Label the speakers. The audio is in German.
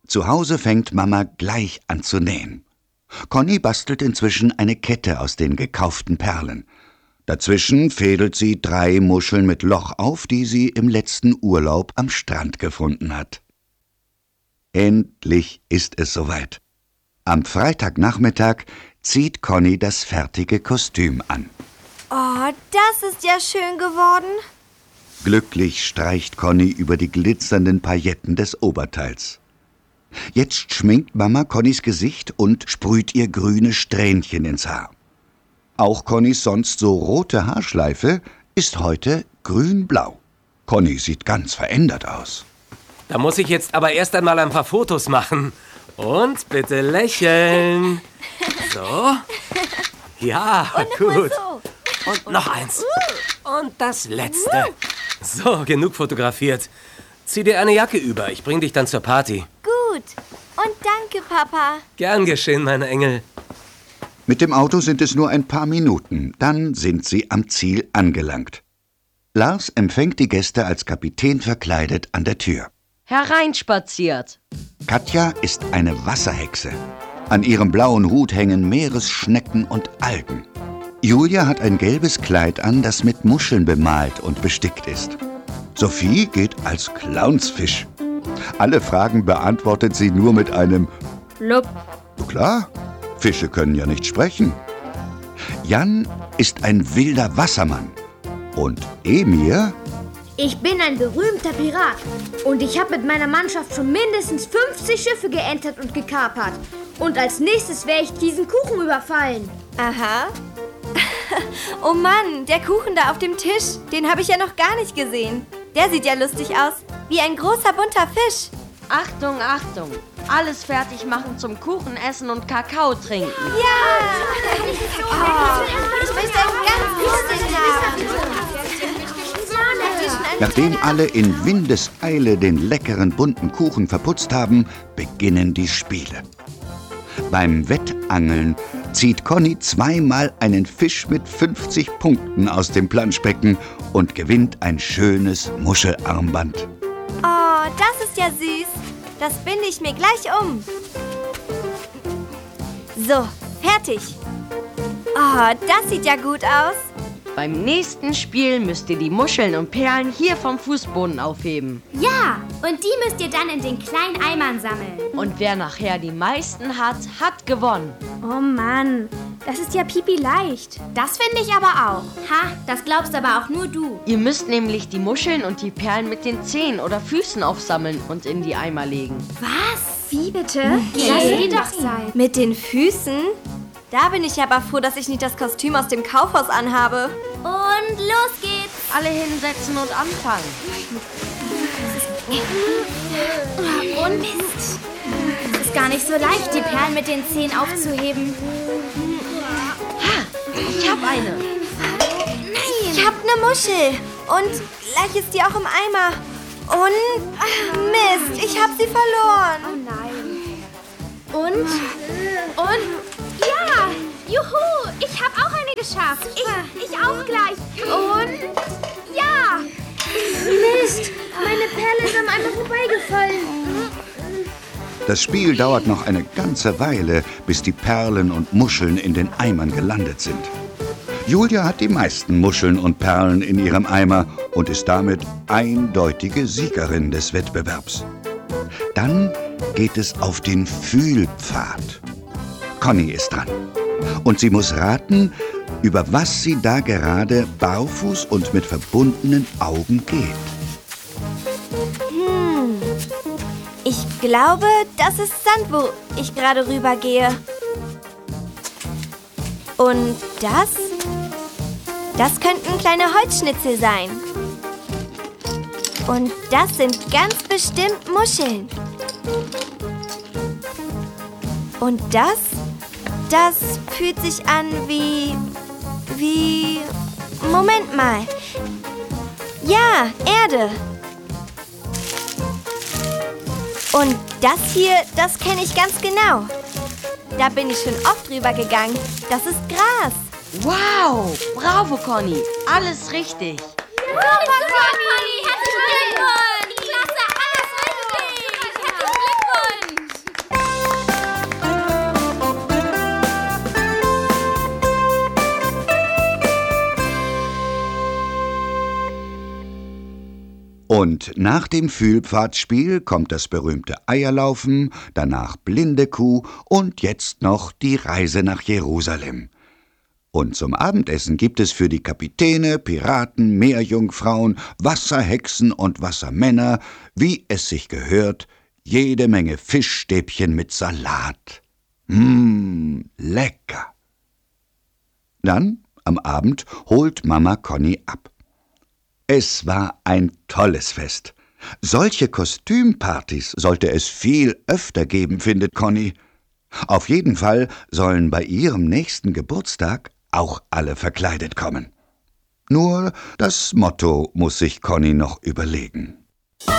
Speaker 1: Zu Hause fängt Mama gleich an zu nähen. Conny bastelt inzwischen eine Kette aus den gekauften Perlen. Dazwischen fädelt sie 3 Muscheln mit Loch auf, die sie im letzten Urlaub am Strand gefunden hat. Endlich ist es soweit. Am Freitagnachmittag zieht Conny das fertige Kostüm an.
Speaker 2: Oh, das ist ja schön geworden.
Speaker 1: Glücklich streicht Conny über die glitzernden Pailletten des Oberteils. Jetzt schminkt Mama Connys Gesicht und sprüht ihr grüne Strähnchen ins Haar. Auch Connys sonst so rote Haarschleife ist heute grün-blau. Conny sieht ganz verändert aus.
Speaker 3: Da muss ich jetzt aber erst einmal ein paar Fotos machen. Und bitte lächeln. So. Ja, gut. Und noch eins. Und das letzte. So, genug fotografiert. Zieh dir eine Jacke über. Ich bring dich dann zur Party.
Speaker 2: Gut. Und danke, Papa.
Speaker 3: Gern geschehen, meine Engel.
Speaker 1: Mit dem Auto sind es nur ein paar Minuten, dann sind sie am Ziel angelangt. Lars empfängt die Gäste als Kapitän verkleidet an der Tür.
Speaker 4: Hereinspaziert.
Speaker 1: Katja ist eine Wasserhexe. An ihrem blauen Hut hängen Meeresschnecken und Algen. Julia hat ein gelbes Kleid an, das mit Muscheln bemalt und bestickt ist. Sophie geht als Clownsfisch. Alle Fragen beantwortet sie nur mit einem
Speaker 4: Blub.
Speaker 1: Klar, Fische können ja nicht sprechen. Jan ist ein wilder Wassermann. Und Emir?
Speaker 5: Ich bin ein berühmter Pirat. Und ich habe mit meiner Mannschaft schon mindestens 50 Schiffe geentert und gekapert. Und als nächstes werde ich diesen Kuchen überfallen.
Speaker 2: Aha. Oh Mann, der Kuchen da auf dem Tisch, den habe ich ja noch gar nicht gesehen. Der sieht ja lustig aus, wie ein großer bunter Fisch.
Speaker 4: Achtung, Achtung. Alles fertig machen zum Kuchen essen und Kakao trinken.
Speaker 2: Ja! Ich möchte einen ganz großen haben.
Speaker 1: Nachdem alle in Windeseile den leckeren bunten Kuchen verputzt haben, beginnen die Spiele. Beim Wettangeln zieht Conny 2-mal einen Fisch mit 50 Punkten aus dem Planschbecken und gewinnt ein schönes Muschelarmband.
Speaker 2: Oh, das ist ja süß. Das binde ich mir gleich um. So, fertig. Oh, das sieht ja gut aus.
Speaker 4: Beim nächsten Spiel müsst ihr die Muscheln und Perlen hier vom Fußboden aufheben.
Speaker 5: Ja, und die müsst ihr dann in den kleinen Eimern sammeln.
Speaker 4: Und wer nachher die meisten hat, hat gewonnen.
Speaker 5: Oh Mann, das ist ja pipi leicht. Das finde ich aber auch. Ha, das glaubst aber auch nur du.
Speaker 4: Ihr müsst nämlich die Muscheln und die Perlen mit den Zehen oder Füßen aufsammeln und in die Eimer legen.
Speaker 5: Was? Wie bitte? Lass die doch sein.
Speaker 2: Mit den Füßen? Da bin ich aber froh, dass ich nicht das Kostüm aus dem Kaufhaus anhabe.
Speaker 5: Und los geht's.
Speaker 4: Alle hinsetzen und anfangen.
Speaker 5: Und Mist. Es ist gar nicht so leicht, die Perlen mit den Zehen aufzuheben.
Speaker 4: Ich hab eine.
Speaker 2: Ich hab eine Muschel. Und gleich ist die auch im Eimer. Und Mist, ich hab sie verloren.
Speaker 5: Oh nein. Und? Ja! Juhu! Ich hab auch eine geschafft. Ich auch gleich. Und? Ja! Mist! Meine Perle ist am Eimer vorbeigefallen.
Speaker 1: Das Spiel dauert noch eine ganze Weile, bis die Perlen und Muscheln in den Eimern gelandet sind. Julia hat die meisten Muscheln und Perlen in ihrem Eimer und ist damit eindeutige Siegerin des Wettbewerbs. Dann geht es auf den Fühlpfad. Conny ist dran. Und sie muss raten, über was sie da gerade barfuß und mit verbundenen Augen geht.
Speaker 2: Ich glaube, das ist Sand, wo ich gerade rübergehe. Und das? Das könnten kleine Holzschnitzel sein. Und das sind ganz bestimmt Muscheln. Und das fühlt sich an wie... Moment mal. Ja, Erde. Und das hier, das kenne ich ganz genau. Da bin ich schon oft drüber gegangen. Das ist Gras.
Speaker 4: Wow! Bravo, Conny. Alles richtig.
Speaker 5: Super, Conny! Herzlichen Glückwunsch! Klasse, alles richtig! Herzlichen Glückwunsch!
Speaker 1: Und nach dem Fühlpfadspiel kommt das berühmte Eierlaufen, danach Blindekuh und jetzt noch die Reise nach Jerusalem. Und zum Abendessen gibt es für die Kapitäne, Piraten, Meerjungfrauen, Wasserhexen und Wassermänner, wie es sich gehört, jede Menge Fischstäbchen mit Salat. Lecker! Dann, am Abend, holt Mama Conny ab. Es war ein tolles Fest. Solche Kostümpartys sollte es viel öfter geben, findet Conny. Auf jeden Fall sollen bei ihrem nächsten Geburtstag auch alle verkleidet kommen. Nur das Motto muss sich Conny noch überlegen.